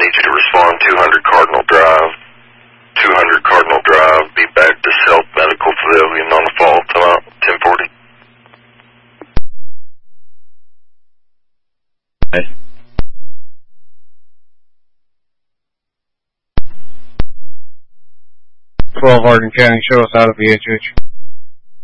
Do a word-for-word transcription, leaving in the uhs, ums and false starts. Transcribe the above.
need you to respond two hundred Cardinal Drive. two hundred Cardinal Drive, be back to Self Medical Pavilion on the fall tonight, ten forty. twelve Hardin County, show us out of V H H.